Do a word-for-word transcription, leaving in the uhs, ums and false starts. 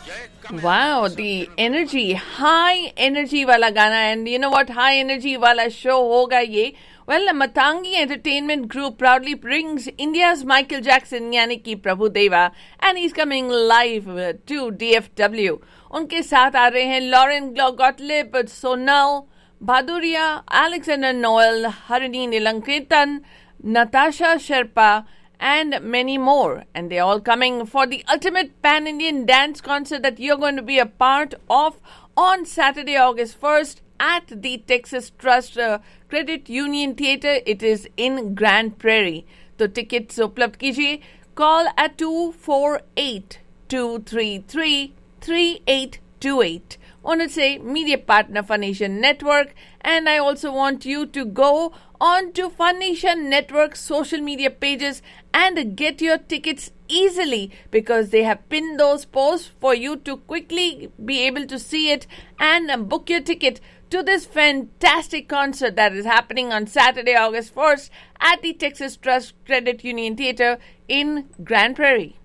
Wow, the energy, high energy wala gana, and you know what, high energy wala show hoga ye. Well, the Matangi Entertainment Group proudly brings India's Michael Jackson, yani ki Prabhu Deva, and he's coming live to D F W. उनके साथ आ रहे हैं Lauren Gottlieb, Sonal Bhaduria, Alexander Noel, Harini Nilanketan, Natasha Sherpa, and many more. And they're all coming for the ultimate pan-Indian dance concert that you're going to be a part of on Saturday, August first at the Texas Trust uh, Credit Union Theatre. It is in Grand Prairie. So tickets उपलब्ध कीजिए. Call at two four eight, two three three, three eight two eight. Want to say media partner Fun Nation Network, and I also want you to go on to Fun Nation Network social media pages and get your tickets easily, because they have pinned those posts for you to quickly be able to see it and book your ticket to this fantastic concert that is happening on Saturday, August first at the Texas Trust Credit Union Theatre in Grand Prairie.